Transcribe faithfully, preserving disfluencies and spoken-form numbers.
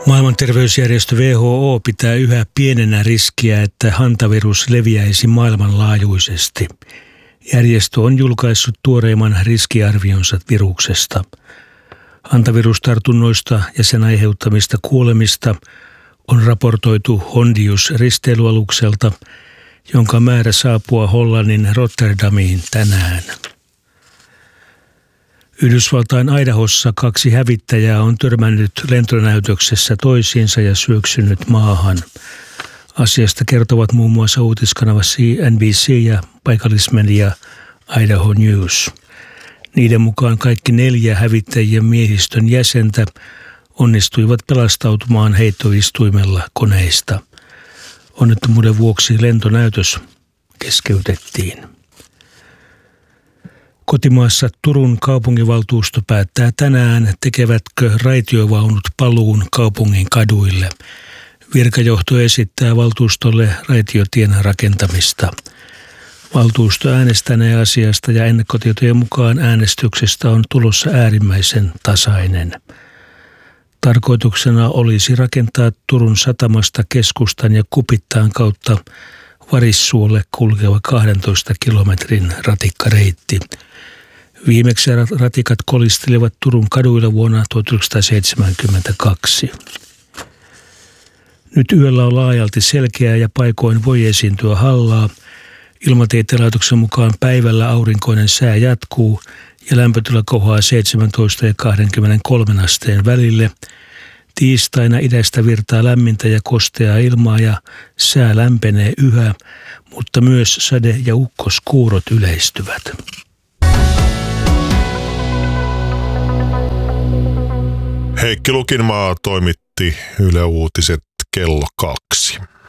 Maailman terveysjärjestö W H O pitää yhä pienenä riskiä, että hantavirus leviäisi maailmanlaajuisesti. Järjestö on julkaissut tuoreimman riskiarvionsa viruksesta. Hantavirustartunnoista ja sen aiheuttamista kuolemista on raportoitu Hondius-risteilyalukselta, jonka määrä saapua Hollannin Rotterdamiin tänään. Yhdysvaltain Idahossa kaksi hävittäjää on törmännyt lentonäytöksessä toisiinsa ja syöksynyt maahan. Asiasta kertovat muun muassa uutiskanava C N B C ja paikallismedia Idaho News. Niiden mukaan kaikki neljä hävittäjien miehistön jäsentä onnistuivat pelastautumaan heittoistuimella koneista. Onnettomuuden vuoksi lentonäytös keskeytettiin. Kotimaassa Turun kaupunginvaltuusto päättää tänään, tekevätkö raitiovaunut paluun kaupungin kaduille. Virkajohto esittää valtuustolle raitiotien rakentamista. Valtuusto äänestänee asiasta ja ennakkotietojen mukaan äänestyksestä on tulossa äärimmäisen tasainen. Tarkoituksena olisi rakentaa Turun satamasta keskustan ja Kupittaan kautta Varissuolle kulkeva kahdentoista kilometrin ratikkareitti. Viimeksi ratikat kolistelivat Turun kaduilla vuonna tuhatyhdeksänsataaseitsemänkymmentäkaksi. Nyt yöllä on laajalti selkeää ja paikoin voi esiintyä hallaa. Ilmatieteen laitoksen mukaan päivällä aurinkoinen sää jatkuu ja lämpötila kohoaa seitsemäntoista ja kaksikymmentäkolme asteen välille. Tiistaina idästä virtaa lämmintä ja kosteaa ilmaa ja sää lämpenee yhä, mutta myös sade- ja ukkoskuurot yleistyvät. Heikki Lukinmaa toimitti Yle Uutiset kello kaksi.